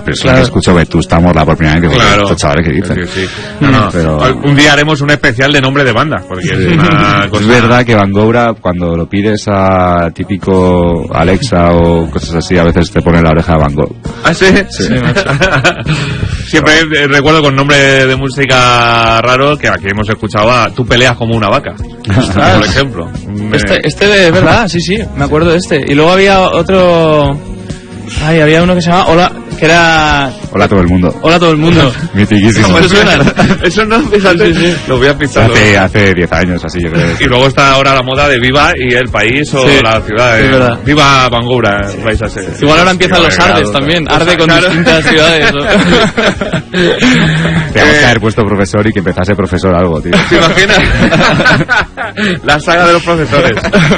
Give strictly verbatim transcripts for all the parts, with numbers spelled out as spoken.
pero claro. si escucho Vetusta Morla por primera vez, claro. estos chavales que dicen. Sí, sí. No, no. Pero... un día haremos un especial de nombre de banda, porque sí. es una cosa... Es verdad que Van Goura, cuando lo pides a típico Alexa o cosas así, a veces te pone la oreja de Van Gogh. ¿Ah, sí? Sí, sí macho. Siempre eh, recuerdo con nombre de música raro que aquí hemos escuchado a Tú peleas como una vaca, por ejemplo. Este, este de verdad, sí, sí, me acuerdo de este. Y luego había otro... Ay, había uno que se llamaba Hola, que era... Hola a todo el mundo. Hola a todo el mundo. Mitiquísimo. ¿Cómo suena? Eso no, fíjate, sí, sí. Lo voy a pisar. Hace, hace diez años, así yo creo. Y luego está ahora la moda de Viva y el país o sí, la ciudad. Es verdad. Viva Van Goura, vais a ser. Igual ahora empiezan los Ardes también. Arde con claro. distintas ciudades. ¿No? Teníamos que haber puesto profesor y que empezase profesor algo, tío. ¿Te imaginas? La saga de los profesores.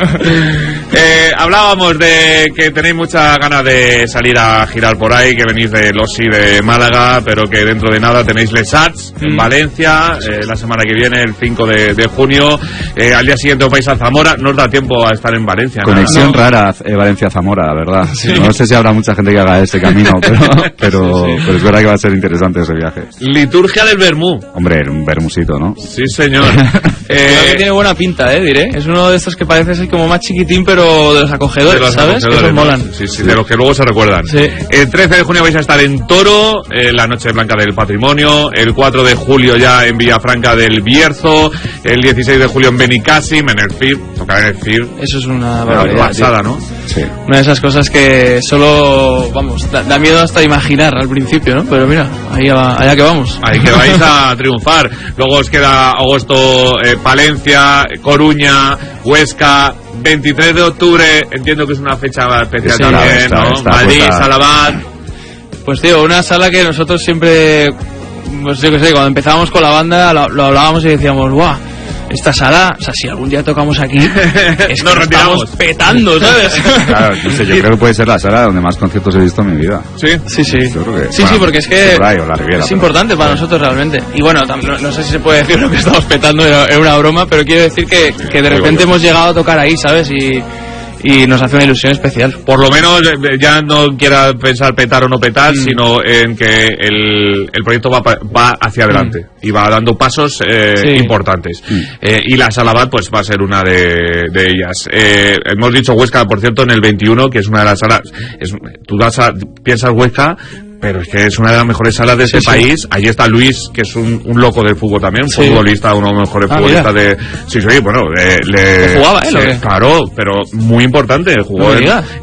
eh, hablábamos de que tenéis muchas ganas de salir a girar por ahí, que venís de Losi de Málaga, pero que dentro de nada tenéis Les Arts en mm. Valencia, eh, la semana que viene, el cinco de, de junio. Eh, al día siguiente os vais a Zamora. No os da tiempo a estar en Valencia. Conexión ¿no? rara eh, Valencia-Zamora, la verdad. Sí. No sé si habrá mucha gente que haga ese camino, pero, pero, sí, sí. pero es verdad que va a ser interesante ese viaje. Liturgia del Vermú. Hombre, un vermusito, ¿no? Sí, señor. eh, que tiene buena pinta, eh, diré. Es uno de estos que parece ser como más chiquitín, pero de los acogedores, de los ¿sabes? Acogedores, que esos molan. Sí, sí, de los que luego se recuerdan. Sí. El trece de junio vais a estar en Toro, eh, la Noche Blanca del Patrimonio. El cuatro de julio ya en Villafranca del Bierzo. El dieciséis de julio en Benicàssim, en el F I R. Tocar en el F I R. Eso es una barbaridad, pasada, ¿no? Sí. Una de esas cosas que solo, vamos, da, da miedo hasta imaginar al principio, ¿no? Pero mira, ahí va, allá que vamos. Ahí que vais a triunfar. Luego os queda agosto, eh, Palencia, Coruña, Huesca. veintitrés de octubre, entiendo que es una fecha especial sí, también, está, ¿no? Está, Madrid, está. Salabat. Pues tío, una sala que nosotros siempre, pues yo que sé, cuando empezábamos con la banda lo, lo hablábamos y decíamos, ¡guau! Esta sala, o sea, si algún día tocamos aquí, es que nos retiramos petando, ¿sabes? Claro, no sé, yo creo que puede ser la sala donde más conciertos he visto en mi vida. Sí, sí, sí. Yo creo que, sí, bueno, sí, porque es que por ahí, o la Riviera, es pero... importante para nosotros realmente. Y bueno, no, no sé si se puede decir lo que estamos petando, es una broma, pero quiero decir que, sí, que de repente hemos llegado a tocar ahí, ¿sabes? Y... y nos hace una ilusión especial. Por lo menos ya no quiera pensar petar o no petar, mm. sino en que el, el proyecto va, va hacia adelante mm. y va dando pasos eh, sí. importantes. Mm. Eh, y la Salabat pues va a ser una de, de ellas. Eh, hemos dicho Huesca, por cierto, en el veintiuno, que es una de las salas. Es, tú das a, piensas Huesca, pero es que es una de las mejores salas de este sí, país. Sí. Allí está Luis, que es un, un loco del fútbol también, un sí. futbolista, uno de los mejores ah, futbolistas mira. de... Sí, sí, bueno, eh, le... jugaba, ¿eh? Sí, claro, pero muy importante. Jugó en, eh,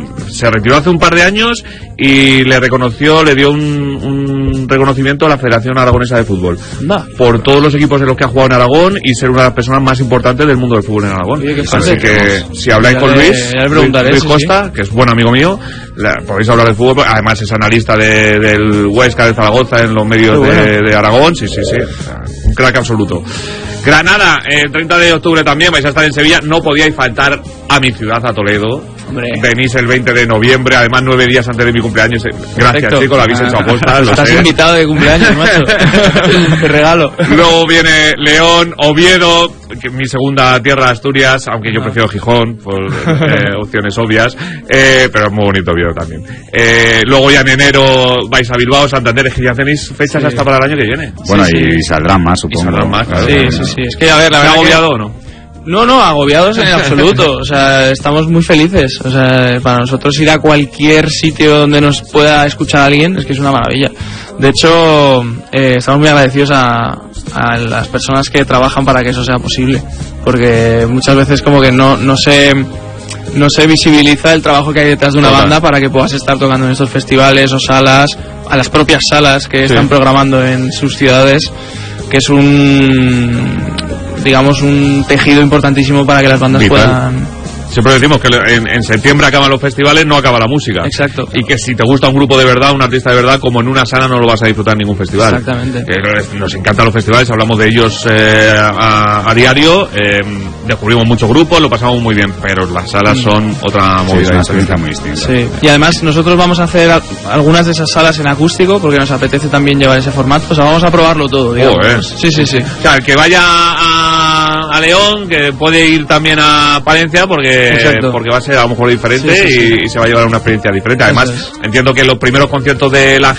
se retiró hace un par de años y le reconoció, le dio un, un reconocimiento a la Federación Aragonesa de Fútbol. Va. Por todos los equipos en los que ha jugado en Aragón y ser una de las personas más importantes del mundo del fútbol en Aragón. Oye, así que, si habláis ya con le, Luis, Luis, Luis sí, Costa, sí. que es buen amigo mío, la, podéis hablar de fútbol. Además es analista de, del Huesca, de Zaragoza, en los medios bueno. de, de Aragón. Sí, sí, sí. O sea, un crack absoluto. Granada, el treinta de octubre también vais a estar en Sevilla. No podíais faltar a mi ciudad, a Toledo. Hombre. Venís el veinte de noviembre, además nueve días antes de mi cumpleaños. Gracias, chicos, lo habéis hecho a posta. Estás sé. invitado de cumpleaños, macho. Te regalo. Luego viene León, Oviedo, que mi segunda tierra, Asturias, aunque yo ah. prefiero Gijón, por eh, opciones obvias, eh, pero es muy bonito Oviedo también. Eh, luego ya en enero vais a Bilbao, Santander, es que ya tenéis fechas sí. hasta para el año que viene. Bueno, sí, y sí. saldrán más, supongo. Y saldrán más, claro. Sí, sí, sí. Es que, a ver, la verdad. ¿Te ha agobiado que... o no? No, no, agobiados en absoluto. O sea, estamos muy felices. O sea, para nosotros ir a cualquier sitio donde nos pueda escuchar alguien es que es una maravilla. De hecho, eh, estamos muy agradecidos a, a las personas que trabajan para que eso sea posible. Porque muchas veces como que no, no se... no se visibiliza el trabajo que hay detrás de una Total. banda para que puedas estar tocando en estos festivales o salas, a las propias salas que sí. están programando en sus ciudades, que es un, digamos, un tejido importantísimo para que las bandas Vital. puedan... Siempre decimos que en, en septiembre acaban los festivales, no acaba la música. Exacto. Y que si te gusta un grupo de verdad, un artista de verdad, como en una sala no lo vas a disfrutar en ningún festival. Exactamente. Que nos encantan los festivales, hablamos de ellos eh, a, a diario, eh, descubrimos muchos grupos, lo pasamos muy bien, pero las salas son otra movida. Sí, es una experiencia muy distinta. Sí. Y además nosotros vamos a hacer a, algunas de esas salas en acústico, porque nos apetece también llevar ese formato. O sea, vamos a probarlo todo, digamos. Oh, eh. Sí, sí, sí. O sea, el que vaya a, a León, que puede ir también a Palencia, porque Exacto. porque va a ser a lo mejor diferente sí, sí, sí. Y, y se va a llevar una experiencia diferente. Además, es. entiendo que los primeros conciertos de la